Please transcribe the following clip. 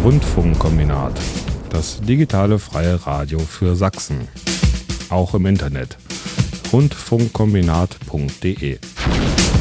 Rundfunkkombinat, das digitale freie Radio für Sachsen. Auch im Internet. Rundfunkkombinat.de